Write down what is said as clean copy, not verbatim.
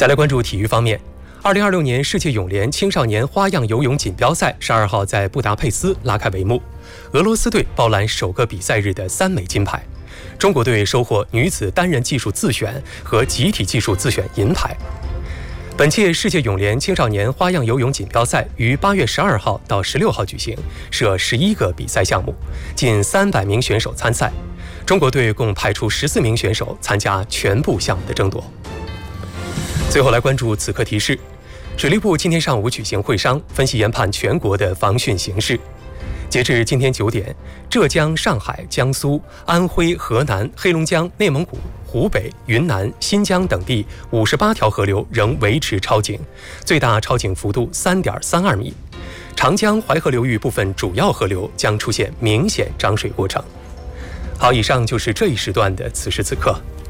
再来关注体育方面，2026年世界泳联青少年花样游泳锦标赛12号在布达佩斯拉开帷幕，俄罗斯队包揽首个比赛日的3枚金牌，中国队收获女子单人技术自选和集体技术自选银牌。本届世界泳联青少年花样游泳锦标赛于8月12号到16号举行，设11个比赛项目，近300名选手参赛。中国队共派出14名选手参加全部项目的争夺。最后来关注此刻提示：水利部今天上午举行会商，分析研判全国的防汛形势。截至今天9点，浙江、上海、江苏、安徽、河南、黑龙江、内蒙古、湖北、云南、新疆等地58条河流仍维持超警，最大超警幅度3.32米。长江、淮河流域部分主要河流将出现明显涨水过程。好，以上就是这一时段的此时此刻。